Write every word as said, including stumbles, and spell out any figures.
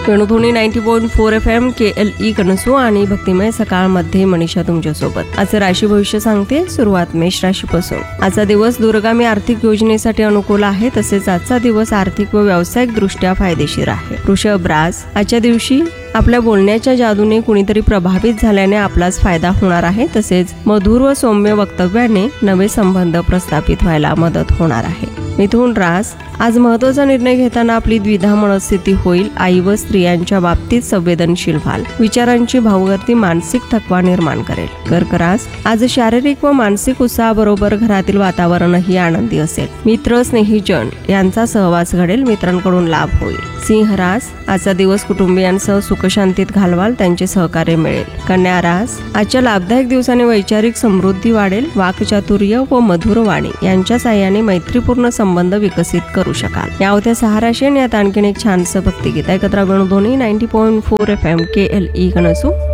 Venudhwani ninety point four F M के L E कनसू आणि भक्तिमय सकाळ मध्ये मनीषा तुमच्यासोबत. आज राशी भविष्य सांगते. सुरुवात मेष राशीपासून. आजचा दिवस दूरगामी आर्थिक योजनेसाठी अनुकूल आहे. तसेच आजचा दिवस आर्थिक व व्यावसायिक दृष्ट्या फायदेशीर आहे. वृषभ रास. आजच्या दिवशी आपल्या बोलण्याच्या जादूने कुणीतरी प्रभावित झाल्याने आपलाच फायदा होणार आहे. तसेच मधुर व सौम्य वक्तव्याने नवे संबंध प्रस्थापित व्हायला मदत होणार आहे. मिथुन रास. आज महत्त्वाचा निर्णय घेताना आपली द्विधा मनस्थिती होईल. आई व स्त्रियांच्या बाबतीत संवेदनशील व्हाल. विचारांची भावगर्दी मानसिक थकवा निर्माण करेल. कर्क रास. आज शारीरिक व मानसिक उत्साहाबरोबर घरातील वातावरणही आनंदी असेल. मित्र स्नेहीजन यांचा सहवास घडेल. मित्रांकडून लाभ होईल. सिंह रास. आजचा दिवस कुटुंबियांसह सुखशांतीत घालवाल. त्यांचे सहकार्य मिळेल. कन्या रास. आजच्या लाभदायक दिवसाने वैचारिक समृद्धी वाढेल. वाक्चातुर्य व मधुर वाणी यांच्या साह्याने मैत्रीपूर्ण संबंध विकसित करू शकाल. या होत्या सहा राशी आणि यात आणखीन एक छानसं भक्तिगीत. एकत्र Venudhwani ninety point four F M के एल ई कनसू.